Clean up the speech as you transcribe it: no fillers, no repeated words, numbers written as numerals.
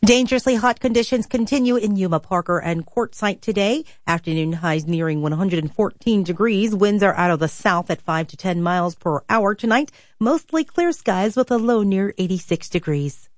Dangerously hot conditions continue in Yuma, Parker, and Quartzsite today. Afternoon highs nearing 114 degrees. Winds are out of the south at 5 to 10 miles per hour tonight. Mostly clear skies with a low near 86 degrees.